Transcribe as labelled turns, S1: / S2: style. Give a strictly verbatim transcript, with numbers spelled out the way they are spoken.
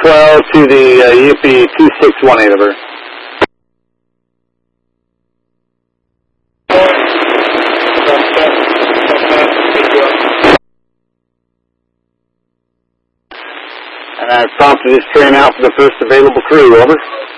S1: twelve to the uh, U P two six one eight, over. And I prompted this train out for the first available crew, over.